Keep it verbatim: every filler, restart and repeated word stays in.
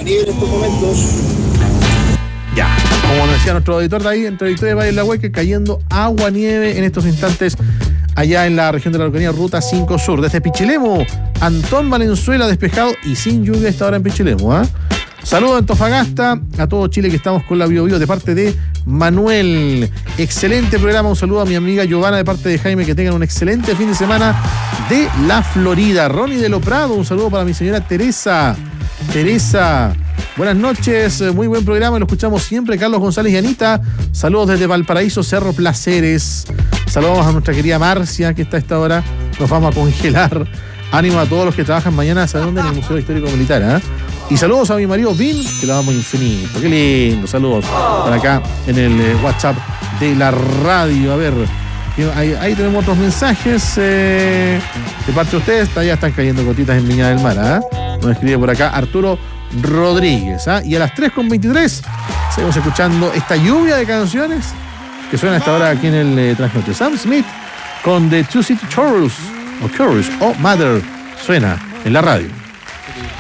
nieve en estos momentos. Ya, como nos decía nuestro auditor de ahí, entre Victoria y Valle del Hueque, cayendo agua, nieve en estos instantes allá en la región de la Araucanía, ruta cinco Sur. Desde Pichilemu, Antón Valenzuela, despejado y sin lluvia esta hora en Pichilemu, ¿eh? Saludos a Antofagasta, a todo Chile que estamos con la Bio Bio de parte de Manuel. Excelente programa, un saludo a mi amiga Giovanna de parte de Jaime, que tengan un excelente fin de semana de la Florida. Ronnie de Lo Prado, un saludo para mi señora Teresa. Teresa, buenas noches, muy buen programa, lo escuchamos siempre. Carlos González y Anita, saludos desde Valparaíso, Cerro Placeres. Saludos a nuestra querida Marcia, que está a esta hora, nos vamos a congelar. Ánimo a todos los que trabajan mañana, ¿sabe dónde? En el Museo Histórico Militar, ¿eh? Y saludos a mi marido Vin, que lo damos infinito. Qué lindo, saludos para acá en el eh, WhatsApp de la radio. A ver, ahí, ahí tenemos otros mensajes eh, de parte de ustedes. Ya están cayendo gotitas en Viña del Mar, ¿eh? Nos escribe por acá Arturo Rodríguez, ¿eh? Y a las tres con veintitrés seguimos escuchando esta lluvia de canciones que suena a esta hora aquí en el eh, Transnoche. Sam Smith con The Two City Chorus o Chorus o Mother suena en la radio.